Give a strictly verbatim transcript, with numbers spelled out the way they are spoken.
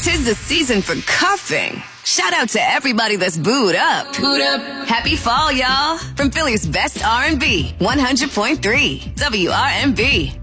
'Tis the season for cuffing. Shout out to everybody that's booed up. Booed up. Happy fall, y'all. From Philly's best R and B, one hundred point three W R M B.